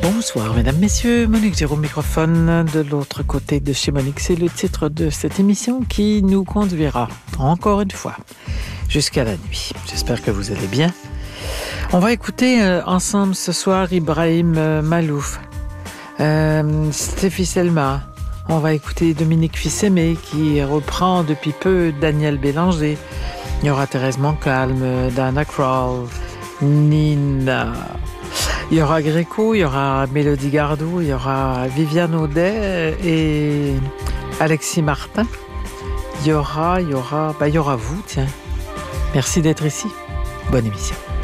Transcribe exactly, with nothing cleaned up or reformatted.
Bonsoir mesdames, messieurs, Monique Giraud, microphone de l'autre côté de chez Monique. C'est le titre de cette émission qui nous conduira, encore une fois, jusqu'à la nuit. J'espère que vous allez bien. On va écouter euh, ensemble ce soir Ibrahim euh, Malouf, euh, Stéphie Selma. On va écouter Dominique Fils-Aimé qui reprend depuis peu Daniel Bélanger. Il y aura Thérèse Montcalm, Dana Krall, Nina. Il y aura Gréco, il y aura Mélodie Gardot, il y aura Viviane Audet et Alexis Martin. Il y aura, il y aura, bah, il y aura vous, tiens. Merci d'être ici. Bonne émission.